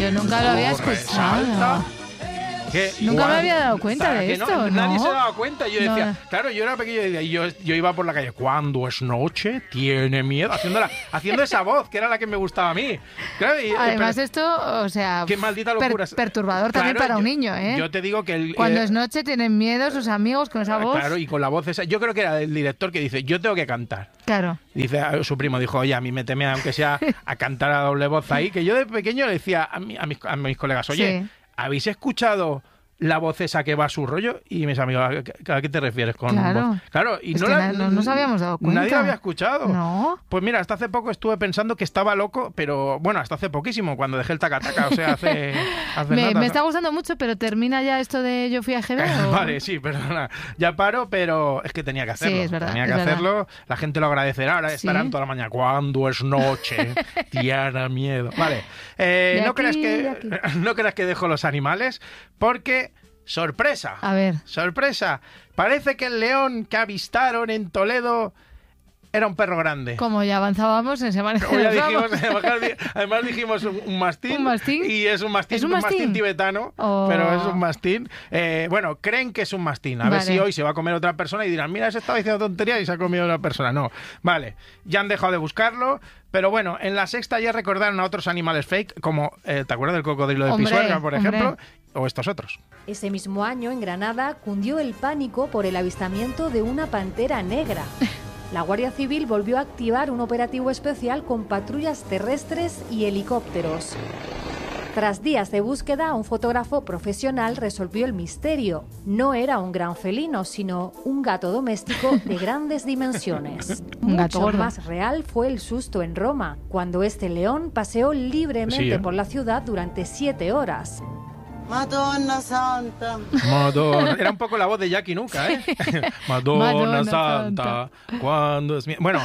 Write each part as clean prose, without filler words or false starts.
Yo nunca lo había escuchado. Nunca me había dado cuenta de esto, ¿no? Nadie se daba cuenta. Yo decía, claro, yo era pequeño y yo iba por la calle. Cuando es noche, tiene miedo. Haciendo esa voz, que era la que me gustaba a mí. Claro, además esto, o sea, qué maldita locura. Perturbador también para un niño, ¿eh? Yo te digo que cuando es noche tienen miedo sus amigos con esa voz. Claro, y con la voz esa. Yo creo que era el director que dice, yo tengo que cantar. Claro. Dice, su primo dijo, oye, a mí méteme aunque sea a cantar a doble voz ahí. Que yo de pequeño le decía a mis colegas, oye, sí. ¿habéis escuchado la voz esa que va a su rollo? Y mis amigos, ¿a qué te refieres con voz? Claro, y no nos habíamos dado cuenta. Nadie lo había escuchado. No. Pues mira, hasta hace poco estuve pensando que estaba loco, pero bueno, hasta hace poquísimo, cuando dejé el taca-taca, o sea, hace nada. Me está gustando mucho, pero termina ya esto de Yo fui a GB. Vale, sí, perdona. Ya paro, pero es que tenía que hacerlo. Sí, es verdad. Tenía que hacerlo, la gente lo agradecerá, ahora estarán toda la mañana. Cuando es noche, tiene miedo. Vale, no creas que dejo los animales, porque... ¡sorpresa! A ver. ¡Sorpresa! Parece que el león que avistaron en Toledo era un perro grande. Como ya avanzábamos en semana. Además dijimos un mastín. ¿Un mastín? Y es un mastín. ¿Es un mastín tibetano, oh. Pero es un mastín. Bueno, creen que es un mastín. A ver si hoy se va a comer otra persona y dirán, mira, se estaba diciendo tontería y se ha comido una persona. No. Vale, ya han dejado de buscarlo. Pero bueno, en La Sexta ya recordaron a otros animales fake, como, ¿te acuerdas del cocodrilo de Pisuerga, por ejemplo? O estos otros. Ese mismo año, en Granada, cundió el pánico por el avistamiento de una pantera negra. La Guardia Civil volvió a activar un operativo especial con patrullas terrestres y helicópteros. Tras días de búsqueda, un fotógrafo profesional resolvió el misterio. No era un gran felino, sino un gato doméstico de grandes dimensiones. Mucho más real fue el susto en Roma, cuando este león paseó libremente por la ciudad durante 7 horas. Madonna Santa. Madonna. Era un poco la voz de Jackie Nuka, ¿eh? Madonna Santa. Cuando es bueno,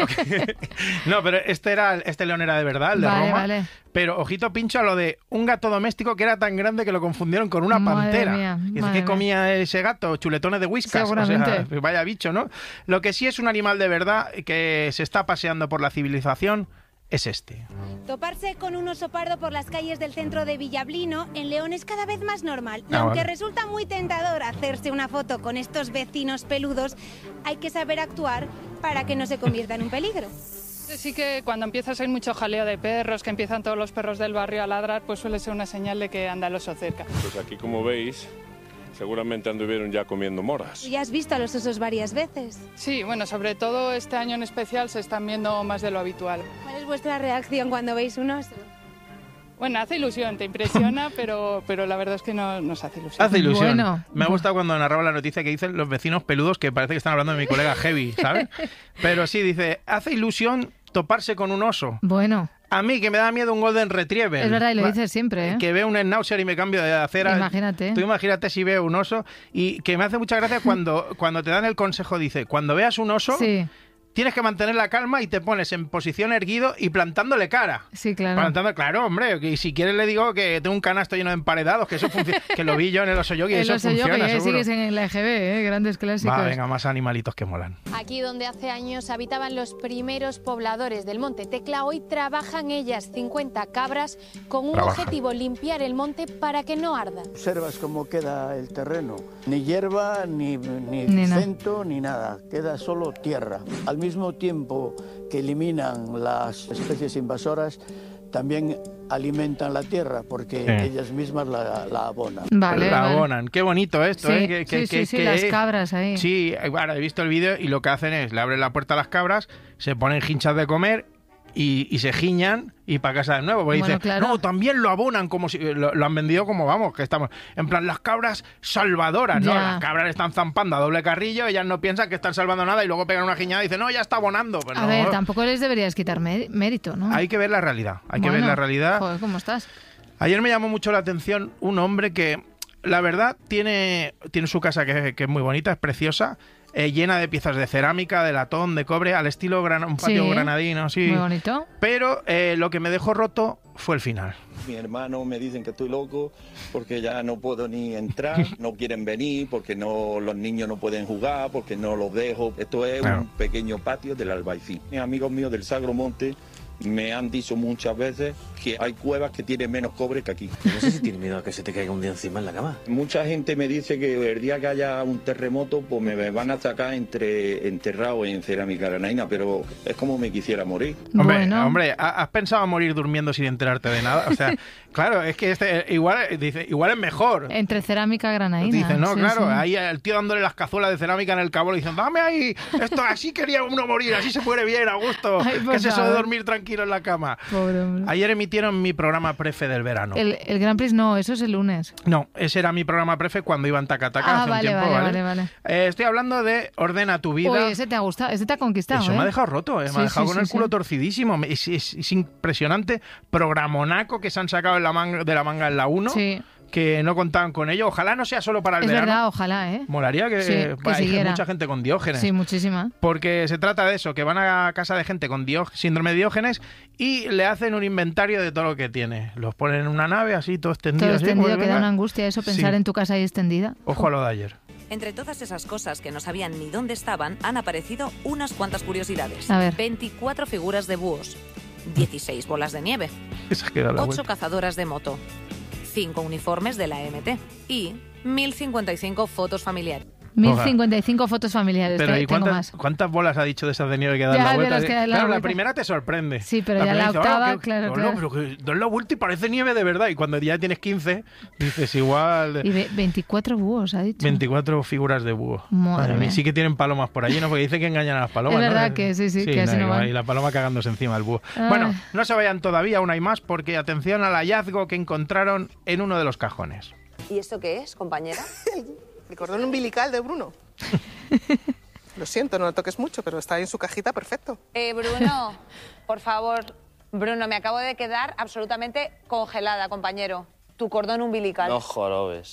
no, pero este león era de verdad, el de Roma. Vale. Pero ojito pincho a lo de un gato doméstico que era tan grande que lo confundieron con una pantera. ¿Y qué comía ese gato? Chuletones de Whiskas. Seguramente. O sea, vaya bicho, ¿no? Lo que sí es un animal de verdad que se está paseando por la civilización es este. Toparse con un oso pardo por las calles del centro de Villablino en León es cada vez más normal. Y aunque resulta muy tentador hacerse una foto con estos vecinos peludos, hay que saber actuar para que no se convierta en un peligro. Sí que cuando empiezas hay mucho jaleo de perros, que empiezan todos los perros del barrio a ladrar, pues suele ser una señal de que anda el oso cerca. Pues aquí, como veis, seguramente anduvieron ya comiendo moras. ¿Y has visto a los osos varias veces? Sí, bueno, sobre todo este año en especial se están viendo más de lo habitual. ¿Cuál es vuestra reacción cuando veis un oso? Bueno, hace ilusión, te impresiona, pero la verdad es que no nos hace ilusión. Hace ilusión. Bueno. Me ha gustado cuando narraba la noticia que dicen los vecinos peludos, que parece que están hablando de mi colega Heavy, ¿sabes? Pero sí, dice, hace ilusión toparse con un oso. Bueno. A mí, que me da miedo un Golden Retriever. Es verdad, y lo dices siempre, ¿eh? Que veo un Schnauzer y me cambio de acera. Imagínate. Tú imagínate si veo un oso. Y que me hace mucha gracia cuando te dan el consejo, dice, cuando veas un oso... Sí. Tienes que mantener la calma y te pones en posición erguido y plantándole cara. Sí, claro. Claro, hombre. Y si quieres le digo que tengo un canasto lleno de emparedados, que eso funciona, que lo vi yo en el Oso Yogi, eso funciona, seguro. Sigues en la EGB, grandes clásicos. Va, venga, más animalitos que molan. Aquí donde hace años habitaban los primeros pobladores del Monte Tecla, hoy trabajan ellas 50 cabras con un objetivo, limpiar el monte para que no arda. Observas cómo queda el terreno. Ni hierba, ni cemento, ni nada. Queda solo tierra. Al mismo tiempo que eliminan las especies invasoras, también alimentan la tierra porque ellas mismas la abonan. La abonan. Qué bonito esto, sí, ¿eh? Sí, las cabras ahí. Sí, ahora he visto el vídeo y lo que hacen es, le abren la puerta a las cabras, se ponen hinchas de comer y se giñan y para casa de nuevo. Porque dicen, claro. No, también lo abonan como si lo han vendido como vamos, que estamos. En plan, las cabras salvadoras, ¿no? Las cabras están zampando a doble carrillo, ellas no piensan que están salvando nada y luego pegan una giñada y dicen, no, ya está abonando. Pero a ver, tampoco les deberías quitar mérito, ¿no? Hay que ver la realidad, que ver la realidad. Joder, ¿cómo estás? Ayer me llamó mucho la atención un hombre que, la verdad, tiene su casa que es muy bonita, es preciosa, llena de piezas de cerámica, de latón, de cobre, al estilo un patio granadino, sí. Muy bonito. Pero lo que me dejó roto fue el final. Mi hermano me dicen que estoy loco porque ya no puedo ni entrar, no quieren venir porque los niños no pueden jugar, porque no los dejo. Esto es un pequeño patio del Albaicín. Mis amigos míos del Sagromonte Me han dicho muchas veces que hay cuevas que tienen menos cobre que aquí. No sé si tienes miedo a que se te caiga un día encima en la cama. Mucha gente me dice que el día que haya un terremoto, pues me van a sacar enterrado en cerámica granaína, pero es como me quisiera morir. Hombre, ¿has pensado morir durmiendo sin enterarte de nada? O sea, claro, es que igual es mejor. Entre cerámica granaína. Dice, no, sí, claro, sí. Ahí el tío dándole las cazuelas de cerámica en el cabolo diciendo, dame ahí, esto así quería uno morir, así se muere bien, a gusto. Ay, ¿qué es eso de dormir tranquilo en la cama? Pobre hombre. Ayer emitieron mi programa prefe del verano. El Grand Prix no, eso es el lunes. No, ese era mi programa prefe cuando iba en Taca-Taca hace un tiempo. Vale. Estoy hablando de Ordena tu vida. Uy, ese te ha gustado, ese te ha conquistado. Eso me ha dejado roto, me ha dejado con el culo torcidísimo. Es impresionante. Programonaco que se han sacado de la manga en la 1. Sí. Que no contaban con ello. Ojalá no sea solo para el verano. Es verdad, ojalá, ¿eh? Molaría que hay mucha gente con Diógenes. Sí, muchísima. Porque se trata de eso, que van a casa de gente con síndrome de Diógenes y le hacen un inventario de todo lo que tiene. Los ponen en una nave así, todo extendido. Todo extendido, que da una angustia eso, pensar en tu casa ahí extendida. Ojo a lo de ayer. Entre todas esas cosas que no sabían ni dónde estaban, han aparecido unas cuantas curiosidades. A ver. 24 figuras de búhos, 16 bolas de nieve, 8 cazadoras de moto, 5 uniformes de la MT y 1055 fotos familiares. 1055 fotos familiares. Pero ¿y cuántas bolas ha dicho de esas de nieve que dan la vuelta? Claro, la primera te sorprende. Sí, pero ya la octava, claro. Pero que das la vuelta y parece nieve de verdad. Y cuando ya tienes 15, dices igual... Y 24 búhos, ha dicho. 24 figuras de búho. Madre mía. Sí que tienen palomas por allí, ¿no? Porque dice que engañan a las palomas. Es verdad, ¿no? que sí, que así no van. Y la paloma cagándose encima del búho. Bueno, no se vayan todavía, aún hay más, porque atención al hallazgo que encontraron en uno de los cajones. ¿Y esto qué es, compañera? El cordón umbilical de Bruno. Lo siento, no lo toques mucho, pero está ahí en su cajita perfecto. Bruno, por favor. Bruno, me acabo de quedar absolutamente congelada, compañero. Tu cordón umbilical. No jorobes.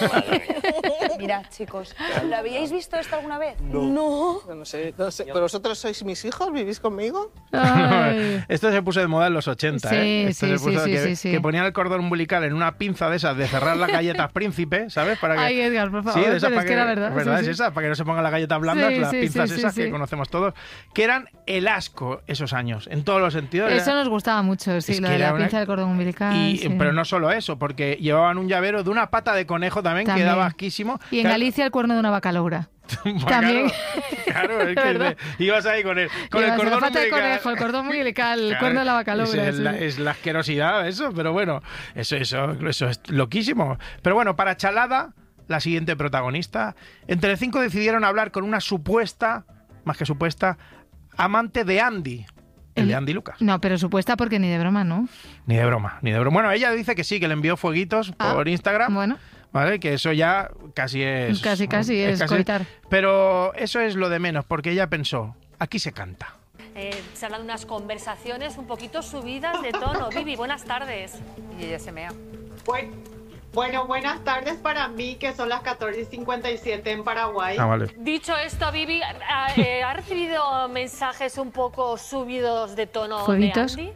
Mirad, chicos, ¿lo habíais visto esto alguna vez? No sé. ¿Pero vosotros sois mis hijos? ¿Vivís conmigo? Esto se puso de moda en los 80, Sí. Que ponían el cordón umbilical en una pinza de esas de cerrar las galletas Príncipe, ¿sabes? Para que... Ay, Edgar, por favor. Sí, de esas para que era verdad. ¿Verdad? Es esa, para que no se pongan las galletas blandas, las pinzas esas que conocemos todos, que eran el asco esos años, en todos los sentidos. Eso nos gustaba mucho, sí, lo de la pinza del cordón umbilical. Pero no solo eso, porque llevaban un llavero de una pata de conejo también. Que daba asquísimo. Y en Galicia el cuerno de una vaca loura. También. Claro, es que ibas ahí con el cordón la pata de conejo, el cordón umbilical, el cuerno de la vaca loura. Es la asquerosidad eso, pero bueno, eso es loquísimo. Pero bueno, para Chalada, la siguiente protagonista, en Telecinco decidieron hablar con una supuesta, más que supuesta, amante de Andy. El de Andy Lucas. No, pero supuesta porque ni de broma, ¿no? Ni de broma. Bueno, ella dice que sí, que le envió fueguitos por Instagram. Bueno. ¿Vale? Que eso ya casi es... Casi es coitar. Pero eso es lo de menos, porque ella pensó, aquí se canta. Se hablan de unas conversaciones un poquito subidas de tono. Vivi, buenas tardes. Y ella se mea. Bueno, buenas tardes para mí, que son las 14:57 en Paraguay. Vale. Dicho esto, Vivi, ¿ha recibido mensajes un poco subidos de tono ¿Fueguitos? de Andy?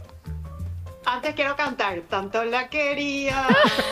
Antes quiero cantar. Tanto la quería,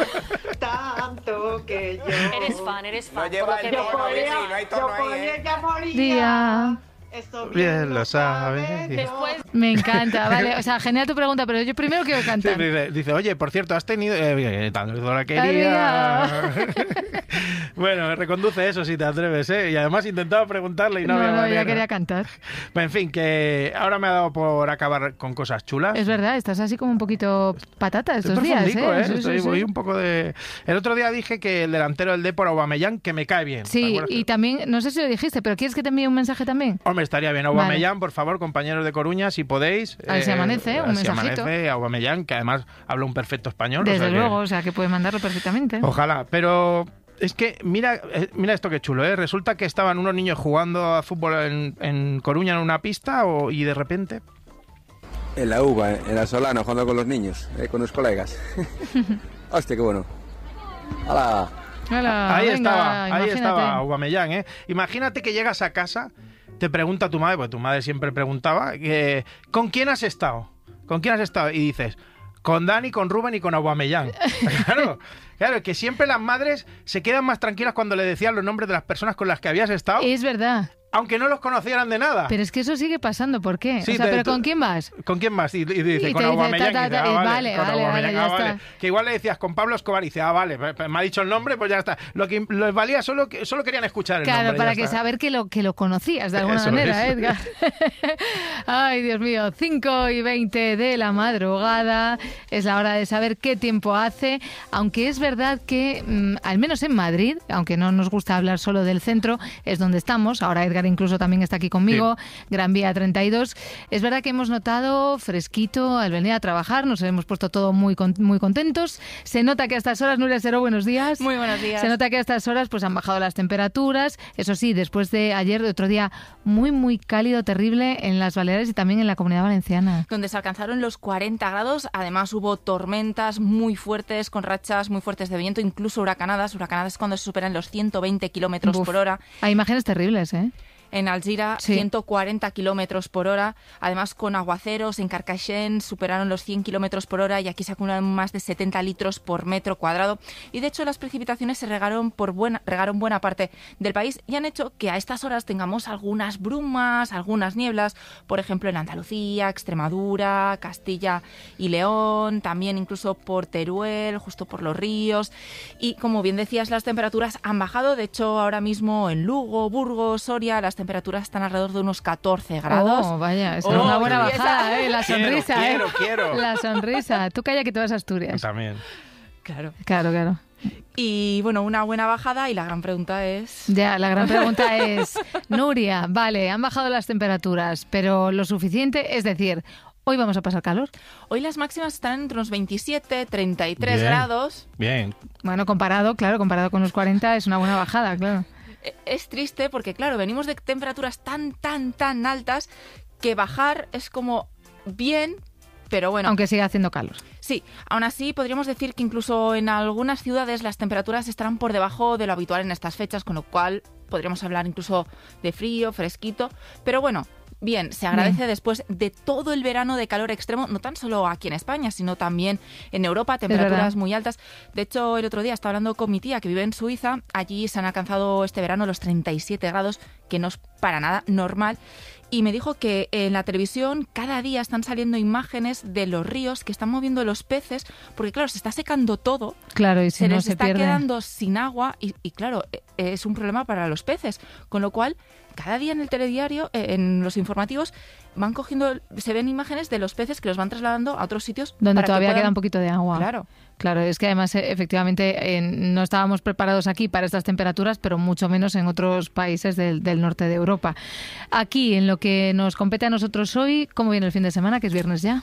tanto que yo... Eres fan. No lleva el tono, Vivi, no hay tono ahí, ella moría. Eso bien lo sabe. Después... Me encanta, vale. O sea, genial tu pregunta, pero yo primero quiero cantar. Sí, dice, oye, por cierto, has tenido... tanto la quería... Bueno, reconduce eso si te atreves, ¿eh? Y además intentaba preguntarle y no había manera. Ya quería cantar. En fin, que ahora me ha dado por acabar con cosas chulas. Es verdad, estás así como un poquito patata estos días, ¿eh? Voy un poco de... El otro día dije que el delantero del Depor, Aubameyang, que me cae bien. Sí, y también, no sé si lo dijiste, pero ¿quieres que te envíe un mensaje también? Hombre, estaría bien. Aubameyang, por favor, compañeros de Coruña, si podéis. A ver si amanece, un mensajito. Si amanece, Aubameyang, que además habla un perfecto español. Desde luego, o sea que puede mandarlo perfectamente. Ojalá, pero... Es que mira esto que chulo, ¿eh? Resulta que estaban unos niños jugando a fútbol en Coruña en una pista y de repente... En la UBA, en la Solana, jugando con los niños, con los colegas. Hostia, qué bueno. ¡Hala! Ahí estaba Aubameyang, ¿eh? Imagínate que llegas a casa, te pregunta tu madre, porque tu madre siempre preguntaba, ¿con quién has estado? ¿Con quién has estado? Y dices... Con Dani, con Rubén y con Aubameyang. Claro, que siempre las madres se quedan más tranquilas cuando le decían los nombres de las personas con las que habías estado. Es verdad. aunque no los conocieran de nada. Pero es que eso sigue pasando, ¿por qué? Sí, ¿pero con quién vas? ¿Con quién vas? Y dice, con Aubameyang. Vale, ya está. Que igual le decías, con Pablo Escobar, y dice, vale, me ha dicho el nombre, pues ya está. Lo que les valía solo querían escuchar el nombre. Claro, para saber que lo conocías de alguna manera, Edgar. Ay, Dios mío, 5:20 de la madrugada, es la hora de saber qué tiempo hace, aunque es verdad que, al menos en Madrid, aunque no nos gusta hablar solo del centro, es donde estamos, ahora Edgar incluso también está aquí conmigo, sí. Gran Vía 32. Es verdad que hemos notado fresquito al venir a trabajar, nos hemos puesto todos muy contentos. Se nota que a estas horas, Nuria Seró, buenos días. Muy buenos días. Se nota que a estas horas pues han bajado las temperaturas. Eso sí, después de ayer, de otro día muy cálido, terrible en las Baleares y también en la Comunidad Valenciana. Donde se alcanzaron los 40 grados. Además hubo tormentas muy fuertes, con rachas muy fuertes de viento, incluso huracanadas. Huracanadas cuando se superan los 120 kilómetros por hora. Hay imágenes terribles, ¿eh? En Alzira, sí. 140 kilómetros por hora, además con aguaceros. En Carcaixent superaron los 100 kilómetros por hora y aquí se acumulan más de 70 litros por metro cuadrado. Y de hecho las precipitaciones se regaron buena parte del país y han hecho que a estas horas tengamos algunas brumas, algunas nieblas, por ejemplo en Andalucía, Extremadura, Castilla y León, también incluso por Teruel, justo por los ríos. Y como bien decías, las temperaturas han bajado. De hecho, ahora mismo en Lugo, Burgos, Soria, las temperaturas están alrededor de unos 14 grados. Oh, vaya, es una buena bajada, La sonrisa, quiero. La sonrisa. Tú calla que te vas a Asturias. También. Claro. Y bueno, una buena bajada y la gran pregunta es... Ya, la gran pregunta es, Nuria, vale, han bajado las temperaturas, pero lo suficiente, es decir... ¿Hoy vamos a pasar calor? Hoy las máximas están entre unos 27, 33 grados. Bien. Bueno, comparado con los 40 es una buena bajada, claro. Es triste porque, claro, venimos de temperaturas tan altas que bajar es como bien, pero bueno. Aunque siga haciendo calor. Sí, aún así podríamos decir que incluso en algunas ciudades las temperaturas estarán por debajo de lo habitual en estas fechas, con lo cual podríamos hablar incluso de frío, fresquito, pero bueno. Bien, se agradece después de todo el verano de calor extremo, no tan solo aquí en España, sino también en Europa, temperaturas muy altas. De hecho, el otro día estaba hablando con mi tía que vive en Suiza, allí se han alcanzado este verano los 37 grados, que no es para nada normal. Y me dijo que en la televisión cada día están saliendo imágenes de los ríos que están moviendo los peces, porque claro, se está secando todo. Claro, y si no les se está pierde. Quedando sin agua y claro, es un problema para los peces. Con lo cual, cada día en el telediario, en los informativos, se ven imágenes de los peces que los van trasladando a otros sitios. Donde todavía queda un poquito de agua. Claro, es que además efectivamente no estábamos preparados aquí para estas temperaturas, pero mucho menos en otros países del norte de Europa. Aquí, en lo que nos compete a nosotros hoy, ¿cómo viene el fin de semana? Que es viernes ya.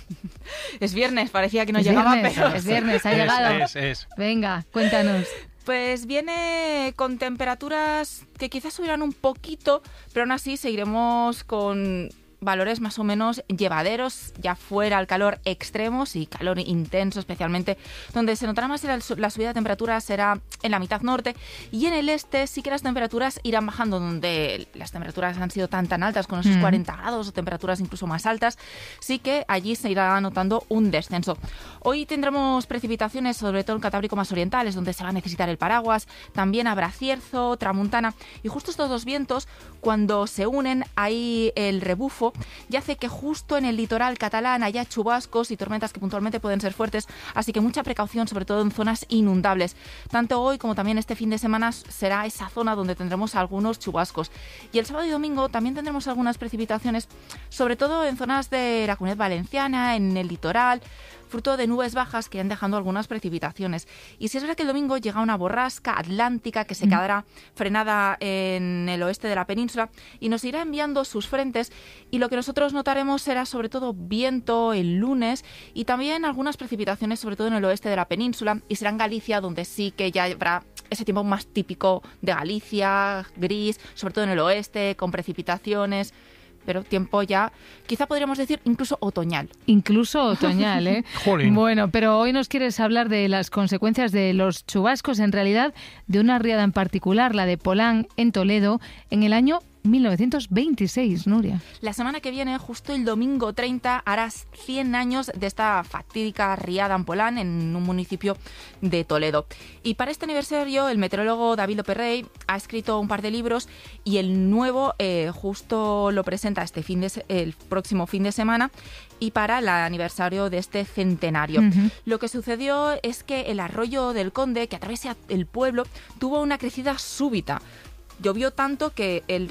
Es viernes, parecía que no llegaba, pero... Es viernes, ha llegado. Es. Venga, cuéntanos. Pues viene con temperaturas que quizás subirán un poquito, pero aún así seguiremos con valores más o menos llevaderos, ya fuera el calor extremos y calor intenso especialmente. Donde se notará más la subida de temperaturas será en la mitad norte y en el este sí que las temperaturas irán bajando, donde las temperaturas han sido tan altas, con esos 40 grados o temperaturas incluso más altas, sí que allí se irá notando un descenso. Hoy tendremos precipitaciones, sobre todo en Cantábrico más orientales, donde se va a necesitar el paraguas. También habrá cierzo, tramuntana, y justo estos dos vientos, cuando se unen, hay el rebufo y hace que justo en el litoral catalán haya chubascos y tormentas que puntualmente pueden ser fuertes, así que mucha precaución, sobre todo en zonas inundables. Tanto hoy como también este fin de semana será esa zona donde tendremos algunos chubascos. Y el sábado y domingo también tendremos algunas precipitaciones, sobre todo en zonas de la Comunidad Valenciana, en el litoral, fruto de nubes bajas que irán dejando algunas precipitaciones. Y si es verdad que el domingo llega una borrasca atlántica que se quedará frenada en el oeste de la península y nos irá enviando sus frentes, y lo que nosotros notaremos será sobre todo viento el lunes y también algunas precipitaciones sobre todo en el oeste de la península, y será en Galicia donde sí que ya habrá ese tiempo más típico de Galicia, gris, sobre todo en el oeste, con precipitaciones. Pero tiempo ya, quizá podríamos decir, incluso otoñal. Incluso otoñal, ¿eh? Jolín. Bueno, pero hoy nos quieres hablar de las consecuencias de los chubascos, en realidad de una riada en particular, la de Polán, en Toledo, en el año 1926, Nuria. La semana que viene, justo el domingo 30, harás 100 años de esta fatídica riada en Polán, en un municipio de Toledo. Y para este aniversario, el meteorólogo David López Rey ha escrito un par de libros y el nuevo justo lo presenta el próximo fin de semana y para el aniversario de este centenario. Lo que sucedió es que el arroyo del Conde, que atraviesa el pueblo, tuvo una crecida súbita. Llovió tanto que el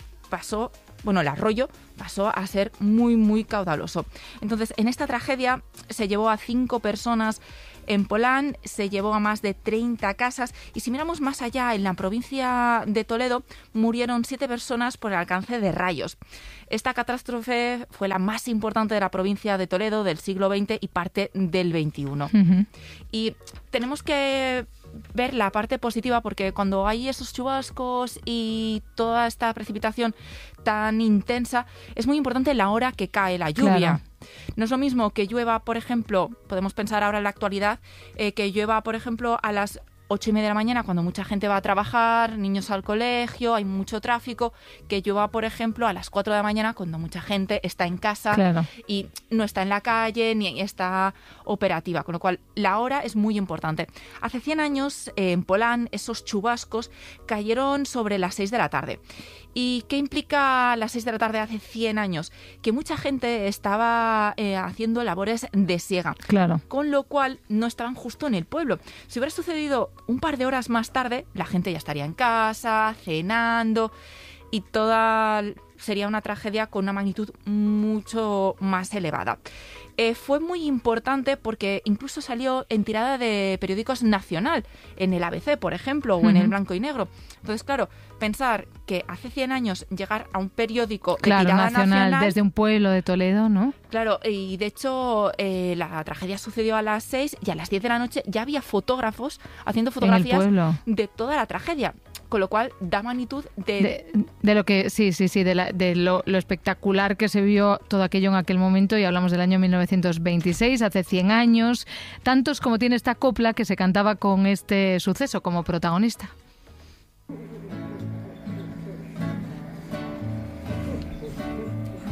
arroyo pasó a ser muy, muy caudaloso. Entonces, en esta tragedia se llevó a 5 personas en Polán, se llevó a más de 30 casas y si miramos más allá, en la provincia de Toledo, murieron 7 personas por el alcance de rayos. Esta catástrofe fue la más importante de la provincia de Toledo del siglo XX y parte del XXI. Y tenemos que ver la parte positiva porque cuando hay esos chubascos y toda esta precipitación tan intensa, es muy importante la hora que cae la lluvia. Claro. No es lo mismo que llueva, por ejemplo, podemos pensar ahora en la actualidad, que llueva, por ejemplo, a las 8:30 de la mañana cuando mucha gente va a trabajar, niños al colegio, hay mucho tráfico, que llueva, por ejemplo, a las 4 de la mañana cuando mucha gente está en casa y no está en la calle ni está operativa, con lo cual la hora es muy importante. Hace 100 años en Polán esos chubascos cayeron sobre las 6 de la tarde. ¿Y qué implica las 6 de la tarde hace 100 años? Que mucha gente estaba haciendo labores de siega, con lo cual no estaban justo en el pueblo. Si hubiera sucedido un par de horas más tarde, la gente ya estaría en casa, cenando y sería una tragedia con una magnitud mucho más elevada. Fue muy importante porque incluso salió en tirada de periódicos nacional, en el ABC, por ejemplo, o en el Blanco y Negro. Entonces, claro, pensar que hace 100 años llegar a un periódico de tirada nacional desde un pueblo de Toledo, ¿no? Claro, y de hecho la tragedia sucedió a las 6 y a las 10 de la noche ya había fotógrafos haciendo fotografías de toda la tragedia. Con lo cual da magnitud de lo que de lo espectacular que se vio todo aquello en aquel momento, y hablamos del año 1926, hace 100 años, tantos como tiene esta copla que se cantaba con este suceso como protagonista.